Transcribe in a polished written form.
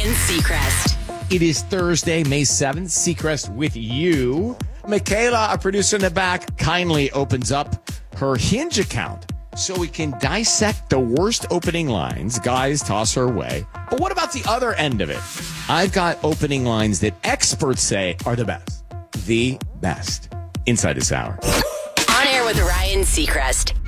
Ryan Seacrest. It is Thursday, May 7th. Seacrest with you. Michaela, our producer in the back, kindly opens up her Hinge account so we can dissect the worst opening lines guys toss her way. But what about the other end of it? I've got opening lines that experts say are the best. The best. Inside this hour. On air with Ryan Seacrest.